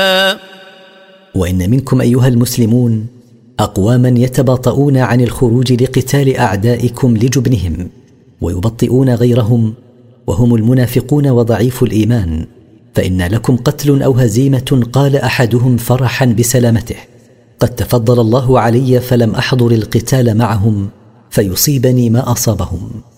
وإن منكم أيها المسلمون أقواما يتباطؤون عن الخروج لقتال أعدائكم لجبنهم، ويبطئون غيرهم، وهم المنافقون وضعيف الإيمان، فإن لكم قتل أو هزيمة، قال أحدهم فرحا بسلامته: قد تفضل الله علي فلم أحضر القتال معهم فيصيبني ما أصابهم.